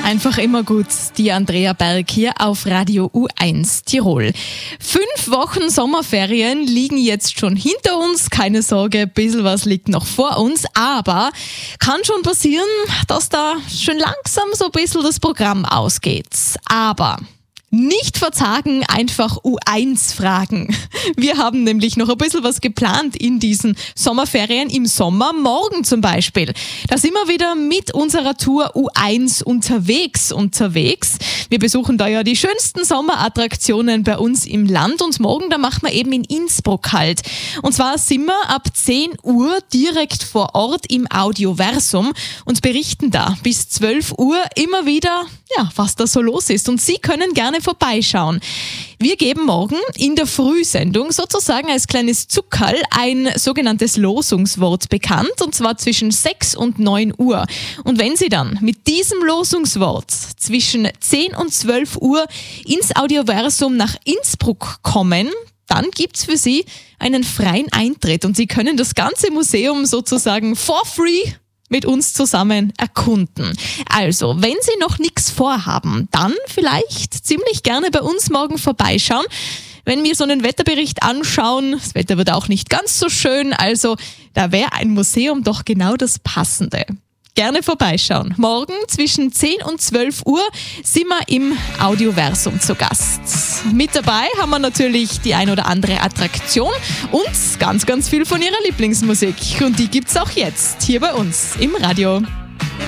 Einfach immer gut, die Andrea Berg hier auf Radio U1 Tirol. 5 Wochen Sommerferien liegen jetzt schon hinter uns. Keine Sorge, ein bisschen was liegt noch vor uns. Aber kann schon passieren, dass da schon langsam so ein bisschen das Programm ausgeht. Aber nicht verzagen, einfach U1 fragen. Wir haben nämlich noch ein bisschen was geplant in diesen Sommerferien im Sommer. Morgen zum Beispiel. Da sind wir wieder mit unserer Tour U1 unterwegs. Wir besuchen da ja die schönsten Sommerattraktionen bei uns im Land und morgen, da machen wir eben in Innsbruck halt. Und zwar sind wir ab 10 Uhr direkt vor Ort im Audioversum und berichten da bis 12 Uhr immer wieder, was da so los ist. Und Sie können gerne vorbeischauen. Wir geben morgen in der Frühsendung sozusagen als kleines Zuckerl ein sogenanntes Losungswort bekannt, und zwar zwischen 6 und 9 Uhr. Und wenn Sie dann mit diesem Losungswort zwischen 10 und 12 Uhr ins Audioversum nach Innsbruck kommen, dann gibt's für Sie einen freien Eintritt und Sie können das ganze Museum sozusagen for free mit uns zusammen erkunden. Also, wenn Sie noch nichts vorhaben, dann vielleicht ziemlich gerne bei uns morgen vorbeischauen. Wenn wir so einen Wetterbericht anschauen, das Wetter wird auch nicht ganz so schön, also da wäre ein Museum doch genau das Passende. Gerne vorbeischauen. Morgen zwischen 10 und 12 Uhr sind wir im Audioversum zu Gast. Mit dabei haben wir natürlich die ein oder andere Attraktion und ganz, ganz viel von ihrer Lieblingsmusik. Und die gibt's auch jetzt hier bei uns im Radio.